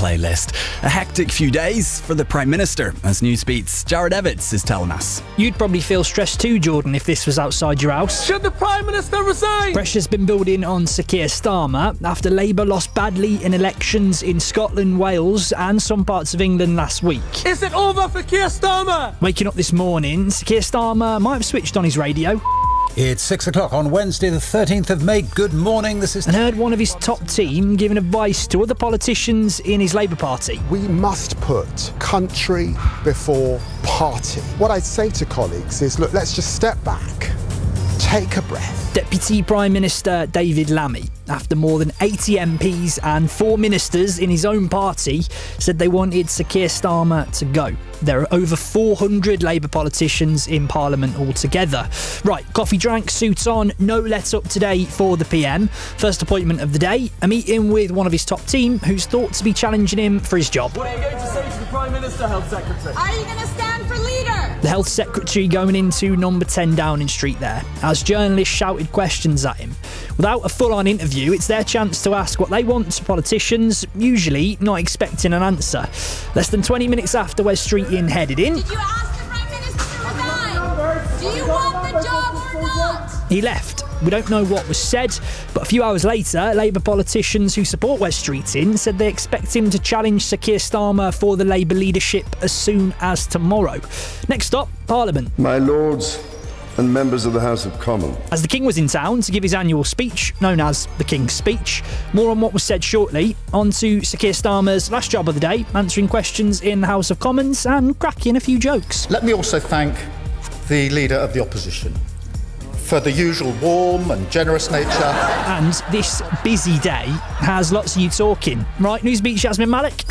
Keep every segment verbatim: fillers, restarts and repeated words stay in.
playlist. A hectic few days for the Prime Minister, as Newsbeat's Jared Evans is telling us. You'd probably feel stressed too, Jordan, if this was outside your house. Should the Prime Minister resign? Pressure's been building on Sir Keir Starmer after Labour lost badly in elections in Scotland, Wales and some parts of England last week. Is it over for Keir Starmer? Waking up this morning, Sir Keir Starmer might have switched on his radio. It's six o'clock on Wednesday the thirteenth of May. Good morning, this is... And heard one of his top team giving advice to other politicians in his Labour Party. We must put country before party. What I'd say to colleagues is, look, let's just step back, take a breath. Deputy Prime Minister David Lammy, after more than eighty M Ps and four ministers in his own party, said they wanted Sir Keir Starmer to go. There are over four hundred Labour politicians in Parliament altogether. Right, coffee drank, suits on, no let up today for the P M. First appointment of the day, a meeting with one of his top team who's thought to be challenging him for his job. What are you going to say to the Prime Minister, Health Secretary? Are you going to stand for leader? The Health Secretary going into number ten Downing Street there, as journalists shouted questions at him. Without a full-on interview, it's their chance to ask what they want to politicians, usually not expecting an answer. Less than twenty minutes after Wes Streeting headed in, Did you ask the Prime Minister to resign? Do you want the job or not? he left. We don't know what was said, but a few hours later, Labour politicians who support Wes Streeting said they expect him to challenge Sir Keir Starmer for the Labour leadership as soon as tomorrow. Next stop, Parliament. My Lords and members of the House of Commons. As the King was in town to give his annual speech, known as the King's Speech. More on what was said shortly. On to Sir Keir Starmer's last job of the day, answering questions in the House of Commons and cracking a few jokes. Let me also thank the Leader of the Opposition for the usual warm and generous nature. And this busy day has lots of you talking. Right, Newsbeat, Yasmin Malik.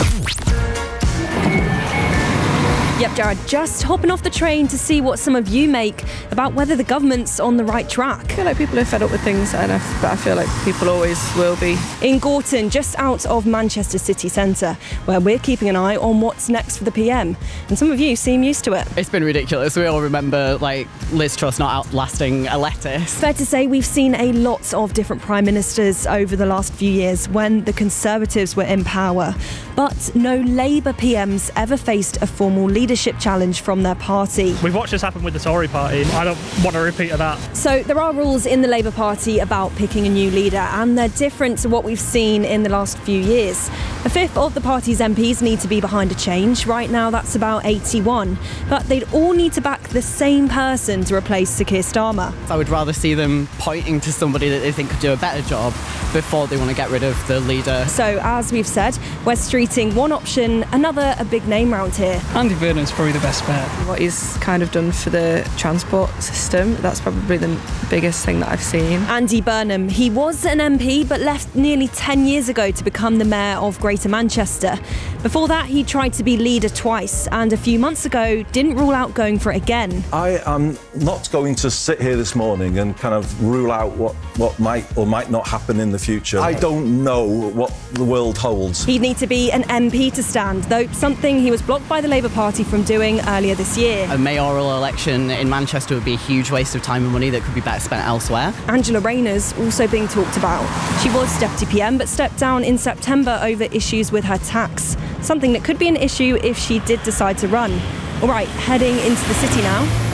Yep, Jared, just hopping off the train to see what some of you make about whether the government's on the right track. I feel like people are fed up with things, and I, but I feel like people always will be. In Gorton, just out of Manchester city centre, where we're keeping an eye on what's next for the P M. And some of you seem used to it. It's been ridiculous. We all remember, like, Liz Truss not outlasting a lettuce. Fair to say we've seen a lot of different prime ministers over the last few years when the Conservatives were in power. But no Labour P Ms ever faced a formal leadership challenge from their party. We've watched this happen with the Tory party. I don't want a repeat of that. So there are rules in the Labour Party about picking a new leader, and they're different to what we've seen in the last few years. A fifth of the party's M Ps need to be behind a change. Right now that's about eighty-one. But they'd all need to back the same person to replace Sir Keir Starmer. I would rather see them pointing to somebody that they think could do a better job before they want to get rid of the leader. So as we've said, Wes Streeting one option, another a big name round here. Andy Burnham's probably the best bet. What he's kind of done for the transport system, that's probably the biggest thing that I've seen. Andy Burnham, he was an M P but left nearly ten years ago to become the mayor of Greater Manchester. Before that, he tried to be leader twice, and a few months ago didn't rule out going for it again. I am not going to sit here this morning and kind of rule out what, what might or might not happen in the future. I don't know what the world holds. He'd need to be an M P to stand, though something he was blocked by the Labour Party from doing earlier this year. A mayoral election in Manchester would be a huge waste of time and money that could be better spent elsewhere. Angela Rayner's also being talked about. She was Deputy P M but stepped down in September over issues with her tax, something that could be an issue if she did decide to run. All right, heading into the city now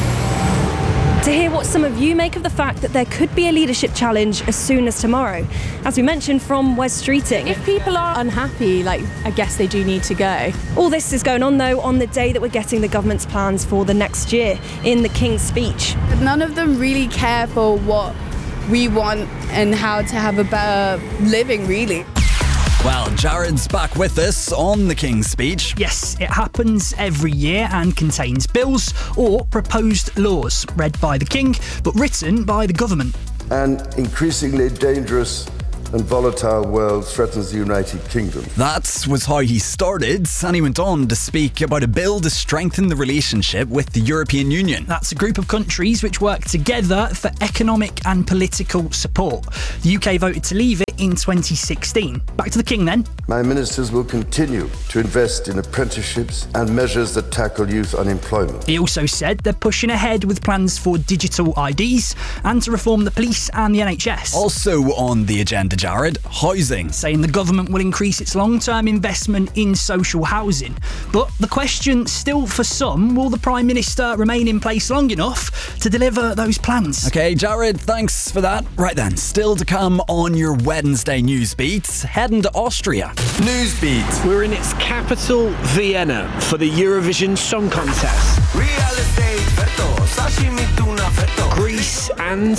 to hear what some of you make of the fact that there could be a leadership challenge as soon as tomorrow. As we mentioned, from Wes Streeting. If people are unhappy, like, I guess they do need to go. All this is going on, though, on the day that we're getting the government's plans for the next year in the King's Speech. None of them really care for what we want and how to have a better living, really. Well, Jared's back with us on the King's Speech. Yes, it happens every year and contains bills or proposed laws read by the King, but written by the government. An increasingly dangerous and volatile world threatens the United Kingdom. That was how he started, and he went on to speak about a bill to strengthen the relationship with the European Union. That's a group of countries which work together for economic and political support. The U K voted to leave it in twenty sixteen. Back to the King then. My ministers will continue to invest in apprenticeships and measures that tackle youth unemployment. He also said they're pushing ahead with plans for digital I Ds and to reform the police and the N H S. Also on the agenda, Jared, housing. Saying the government will increase its long-term investment in social housing. But the question still for some, will the Prime Minister remain in place long enough to deliver those plans? Okay, Jared, thanks for that. Right then, still to come on your Wednesday news beats, heading to Austria. Newsbeat. We're in its capital, Vienna, for the Eurovision Song Contest. Greece and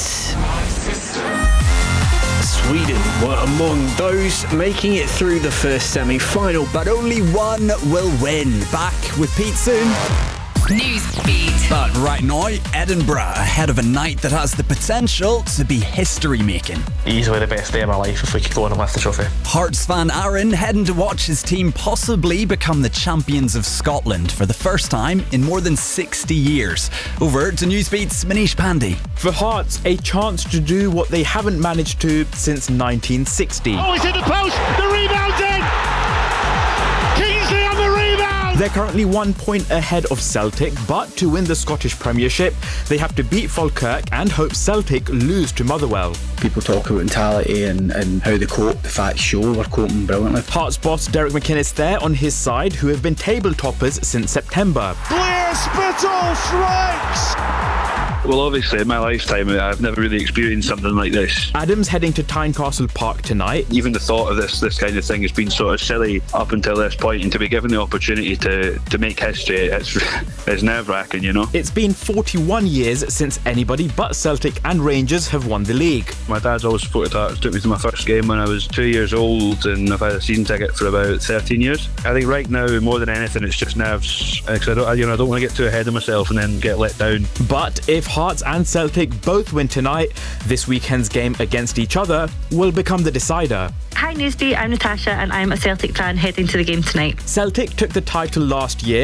Sweden were among those making it through the first semi-final. But only one will win. Back with Pete soon. Newsbeat. But right now, Edinburgh, ahead of a night that has the potential to be history-making. Easily the best day of my life if we could go on and lift the trophy. Hearts fan Aaron heading to watch his team possibly become the champions of Scotland for the first time in more than sixty years. Over to Newsbeat's Manish Pandey. For Hearts, a chance to do what they haven't managed to since nineteen sixty. Oh, it's in the post! The rebound's in! Kingsley on the rebound! They're currently one point ahead of Celtic, but to win the Scottish Premiership, they have to beat Falkirk and hope Celtic lose to Motherwell. People talk about mentality and, and how they cope. The facts show we're coping brilliantly. Hearts boss Derek McInnes there on his side, who have been table toppers since September. Blair Spittle strikes! Well, obviously, in my lifetime, I've never really experienced something like this. Adam's heading to Tynecastle Park tonight. Even the thought of this this kind of thing has been sort of silly up until this point, and to be given the opportunity to, to make history, it's, it's nerve-wracking, you know? It's been forty-one years since anybody but Celtic and Rangers have won the league. My dad's always supported Hearts, took me to my first game when I was two years old, and I've had a season ticket for about thirteen years. I think right now, more than anything, it's just nerves, because I don't, I, you know, I don't want to get too ahead of myself and then get let down. But if Hearts and Celtic both win tonight, this weekend's game against each other will become the decider. Hi Newsbeat, I'm Natasha and I'm a Celtic fan heading to the game tonight. Celtic took the title last year